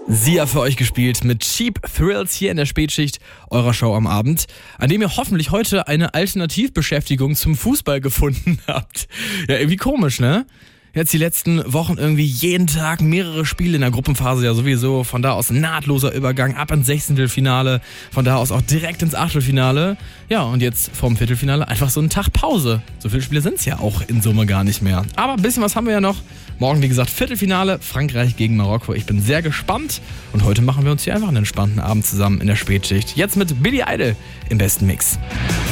Sia für euch gespielt mit Cheap Thrills hier in der Spätschicht eurer Show am Abend, an dem ihr hoffentlich heute eine Alternativbeschäftigung zum Fußball gefunden habt. Ja, irgendwie komisch, ne? Jetzt die letzten Wochen irgendwie jeden Tag mehrere Spiele in der Gruppenphase ja sowieso. Von da aus nahtloser Übergang ab ins Sechzehntelfinale. Von da aus auch direkt ins Achtelfinale. Ja, und jetzt vorm Viertelfinale einfach so einen Tag Pause. So viele Spiele sind es ja auch in Summe gar nicht mehr. Aber ein bisschen was haben wir ja noch. Morgen, wie gesagt, Viertelfinale, Frankreich gegen Marokko. Ich bin sehr gespannt. Und heute machen wir uns hier einfach einen entspannten Abend zusammen in der Spätschicht. Jetzt mit Billy Idol im besten Mix.